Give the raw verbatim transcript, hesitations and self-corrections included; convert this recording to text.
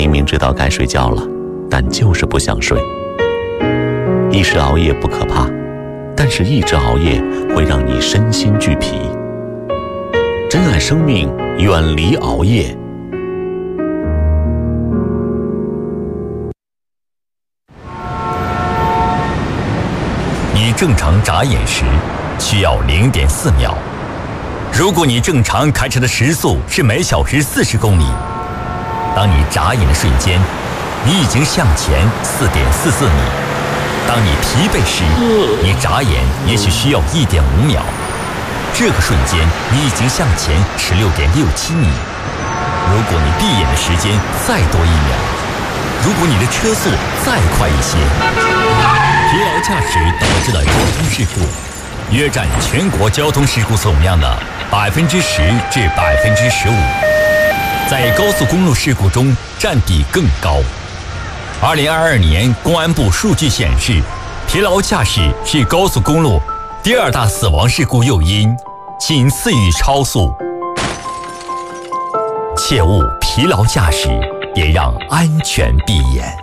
明明知道该睡觉了，但就是不想睡。一时熬夜不可怕，但是一直熬夜会让你身心俱疲。珍爱生命，远离熬夜。 你正常眨眼时需要 零点四秒。如果你正常开车的时速是每小时四十公里，当你眨眼的瞬间，你已经向前 四点四四米。当你疲惫时，你眨眼也许需要 一点五秒。这个瞬间，你已经向前 十六点六七米。如果你闭眼的时间再多一秒，如果你的车速再快一些，疲劳驾驶导致的交通事故约占全国交通事故总量的百分之十至百分之十五，在高速公路事故中占比更高。二零二二年公安部数据显示，疲劳驾驶是高速公路第二大死亡事故诱因，仅次于超速。切勿疲劳驾驶，也让安全闭眼。